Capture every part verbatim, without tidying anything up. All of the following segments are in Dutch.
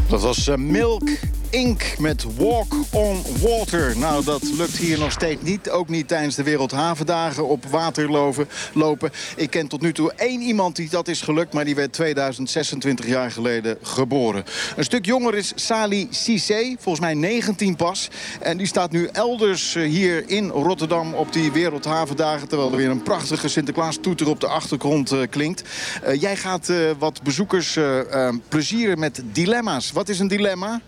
Dat was uh, Milk Incorporated met Walk on Water. Nou, dat lukt hier nog steeds niet. Ook niet tijdens de Wereldhavendagen op water lopen. Ik ken tot nu toe één iemand die dat is gelukt, maar die werd tweeduizend zesentwintig jaar geleden geboren. Een stuk jonger is Sally Cissé, volgens mij negentien pas. En die staat nu elders hier in Rotterdam op die Wereldhavendagen, terwijl er weer een prachtige Sinterklaas-toeter op de achtergrond uh, klinkt. Uh, jij gaat uh, wat bezoekers uh, uh, plezieren met dilemma's. Wat is een dilemma?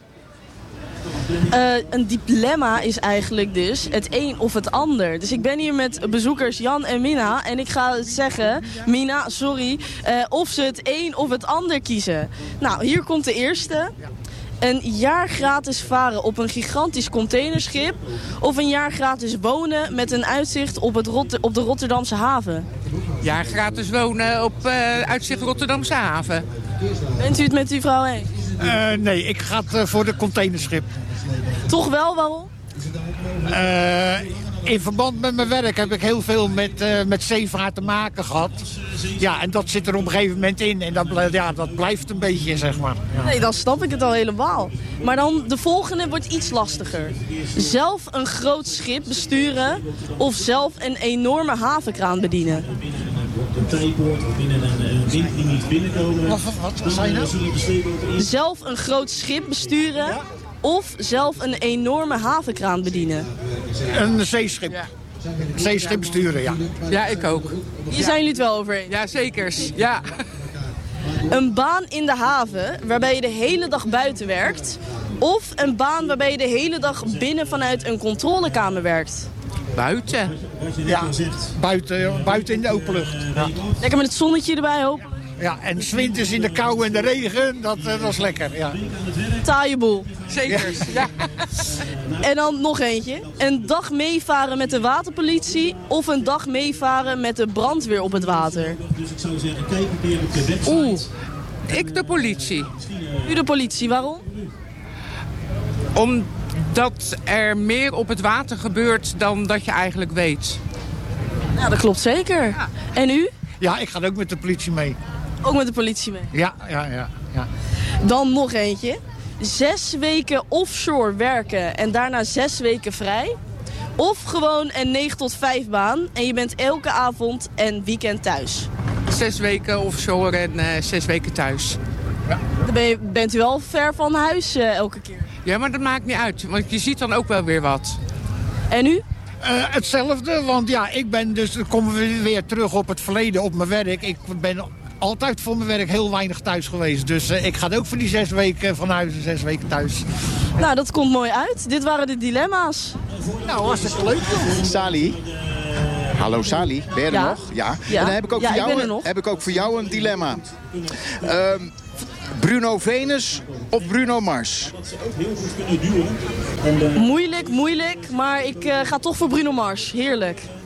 Uh, een dilemma is eigenlijk dus het een of het ander. Dus ik ben hier met bezoekers Jan en Mina. En ik ga zeggen, Mina, sorry, uh, of ze het een of het ander kiezen. Nou, hier komt de eerste. Een jaar gratis varen op een gigantisch containerschip. Of een jaar gratis wonen met een uitzicht op, het Rot- op de Rotterdamse haven. Ja, gratis wonen op uh, uitzicht Rotterdamse haven. Bent u het met uw vrouw eens? Uh, nee, ik ga uh, voor de containerschip. Toch wel, waarom? Uh, in verband met mijn werk heb ik heel veel met, uh, met zeevaart te maken gehad. Ja, en dat zit er op een gegeven moment in. En dat, ja, dat blijft een beetje, zeg maar. Ja. Nee, dan snap ik het al helemaal. Maar dan de volgende wordt iets lastiger. Zelf een groot schip besturen of zelf een enorme havenkraan bedienen. Een tijpoort of binnen een windlimiet binnenkomen. Wat, wat, wat zei je nou? Zelf een groot schip besturen, ja? Of zelf een enorme havenkraan bedienen. Een zeeschip. Ja. Zeeschip besturen, ja. Ja, ik ook. Hier zijn jullie het wel over eens? Ja, zeker. Ja. Een baan in de haven waarbij je de hele dag buiten werkt. Of een baan waarbij je de hele dag binnen vanuit een controlekamer werkt. Buiten. Ja, buiten, buiten in de open lucht. Ja. Lekker met het zonnetje erbij, hoop. Ja, en 's winters in de kou en de regen, dat, dat is lekker. Ja. Taaie boel. Zeker, ja. En dan nog eentje. Een dag meevaren met de waterpolitie of een dag meevaren met de brandweer op het water. Oeh, ik de politie. U de politie, waarom? Omdat er meer op het water gebeurt dan dat je eigenlijk weet. Ja, dat klopt zeker. Ja. En u? Ja, ik ga ook met de politie mee. Ook met de politie mee? Ja, ja, ja. ja. Dan nog eentje. Zes weken offshore werken en daarna zes weken vrij. Of gewoon een negen tot vijf baan en je bent elke avond en weekend thuis. Zes weken offshore en uh, zes weken thuis. Ja. Dan ben je, bent u wel ver van huis uh, elke keer. Ja, maar dat maakt niet uit, want je ziet dan ook wel weer wat. En u? Uh, hetzelfde, want ja, ik ben dus, dan komen we weer terug op het verleden, op mijn werk. Ik ben altijd voor mijn werk heel weinig thuis geweest. Dus uh, ik ga ook voor die zes weken van huis en zes weken thuis. Nou, dat komt mooi uit. Dit waren de dilemma's. Nou, hartstikke leuk. Sally. Hallo Sally, ben je er ja. nog? Ja. ja. En dan heb ik ook, ja, voor, jou, ik ben er nog. heb ik ook voor jou een dilemma. Um, Bruno Venus of Bruno Mars? Moeilijk, moeilijk, maar ik uh, ga toch voor Bruno Mars. Heerlijk.